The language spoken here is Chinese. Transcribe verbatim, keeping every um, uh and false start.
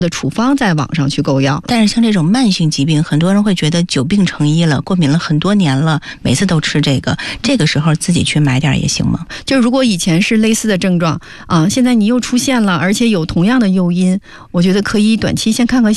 的处方在网上去购药。 但是像这种慢性疾病，很多人会觉得久病成医了，过敏了很多年了，每次都吃这个，这个时候自己去买点也行吗？ 就如果以前是类似的症状啊，现在你又出现了，而且有同样的诱因，我觉得可以短期先看看